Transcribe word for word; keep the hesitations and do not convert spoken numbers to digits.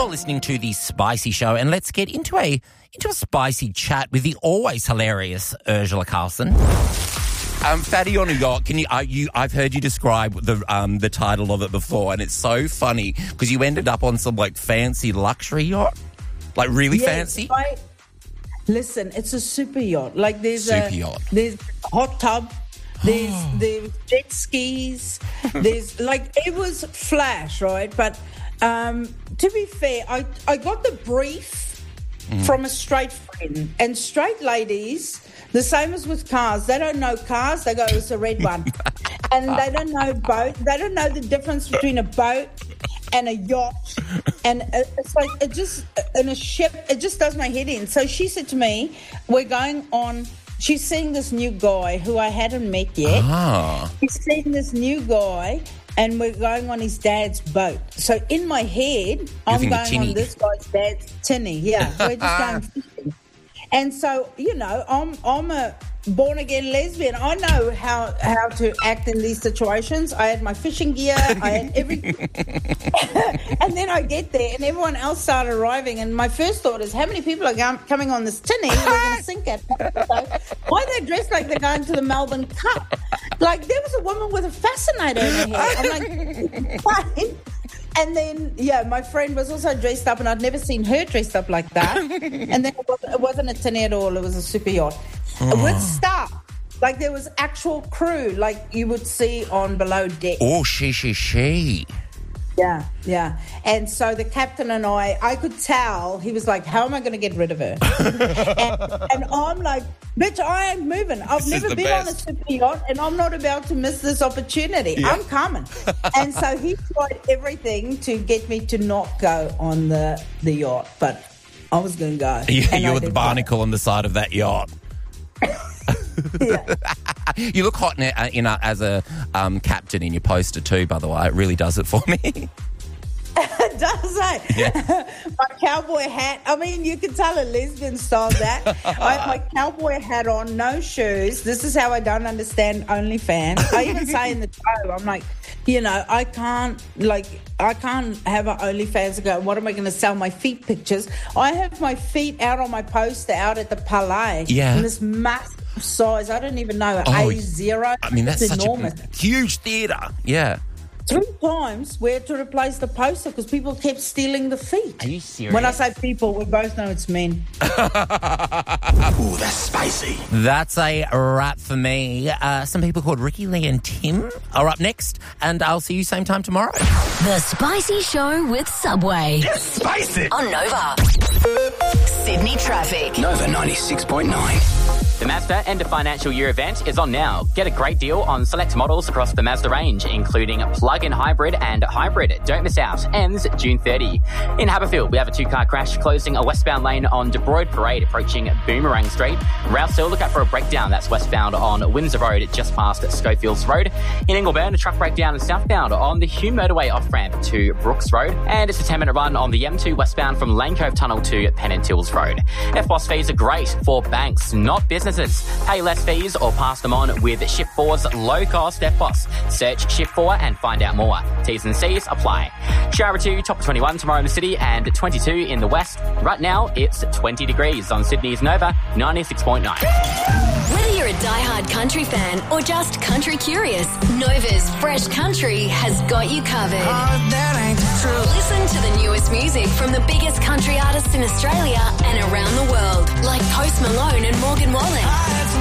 You're listening to The Spicy Show, and let's get into a into a spicy chat with the always hilarious Ursula Carlson. Um, Fatty on a yacht. Can you? Uh, you? I've heard you describe the um, the title of it before, and it's so funny because you ended up on some like fancy luxury yacht, like really yes, fancy. I, listen, it's a super yacht. Like there's super a yacht. There's a hot tub. There's there's jet skis. There's like it was flash, right? But um, to be fair, I I got the brief mm. from a straight friend, and straight ladies, the same as with cars, they don't know cars. They go, it's a red one, and they don't know boat. They don't know the difference between a boat and a yacht, and it's like it just in a ship. It just does my head in. So she said to me, "We're going on." She's seeing this new guy who I hadn't met yet. Ah. She's seeing this new guy, and we're going on his dad's boat. So in my head, You're I'm going on this guy's dad's tinny. Yeah, we're just going fishing. And so, you know, I'm I'm a born-again lesbian. I know how, how to act in these situations. I had my fishing gear. I had everything. And then I get there, and everyone else started arriving. And my first thought is, how many people are com- coming on this tinny? We're going to sink it. So, why are they dressed like they're going to the Melbourne Cup? Like, there was a woman with a fascinator in her hair. I'm like, fine. And then, yeah, my friend was also dressed up, and I'd never seen her dressed up like that. And then it wasn't, it wasn't a tinny at all. It was a super yacht. Oh. With staff. Like, there was actual crew, like you would see on Below Deck. Oh, she, she, she. Yeah, yeah. And so the captain and I, I could tell, he was like, how am I going to get rid of her? and, and I'm like, bitch, I ain't moving. I've this never been best. on a super yacht, and I'm not about to miss this opportunity. Yeah. I'm coming. And so he tried everything to get me to not go on the, the yacht, but I was going to go. Yeah, you were the barnacle go. on the side of that yacht. Yeah. You look hot in, a, in a, as a um, captain in your poster too, by the way. It really does it for me. It does, eh? Yeah. My cowboy hat. I mean, you can tell a lesbian style that. I have my cowboy hat on, no shoes. This is how I don't understand OnlyFans. I even say in the show, I'm like, you know, I can't, like, I can't have an OnlyFans and go, what am I going to sell my feet pictures? I have my feet out on my poster out at the Palais. Yeah. In this massive size. I don't even know, oh, A zero. I mean, that's it's such enormous. a huge theatre. Yeah. Three times we had to replace the poster because people kept stealing the feet. Are you serious? When I say people, we both know it's men. Ooh, that's spicy. That's a wrap for me. Uh, some people called Ricky, Lee and Tim are up next, and I'll see you same time tomorrow. The Spicy Show with Subway. It's spicy. On Nova. Sydney Traffic. Nova ninety-six point nine. The Mazda end of financial year event is on now. Get a great deal on select models across the Mazda range, including plug-in hybrid and hybrid. Don't miss out. Ends June thirtieth. In Haberfield, we have a two-car crash closing a westbound lane on De Broid Parade approaching Boomerang Street. Rouse Hill, look out for a breakdown that's westbound on Windsor Road just past Schofields Road. In Ingleburn, a truck breakdown is southbound on the Hume Motorway off-ramp to Brooks Road. And it's a ten-minute run on the M two westbound from Lane Cove Tunnel to Pennant Hills Road. F B O S fees are great for banks, not businesses. Pay less fees or pass them on with Shift four's low-cost F B O S. Search Shift four and find out more. T's and C's apply. Shower two, top of twenty-one tomorrow in the city and twenty-two in the west. Right now, it's twenty degrees on Sydney's Nova ninety-six point nine. Whether you're a diehard country fan or just country curious, Nova's Fresh Country has got you covered. Oh, that ain't true. Listen to the newest music from the biggest country artists in Australia and around the world, like Post Malone and Morgan Wallen.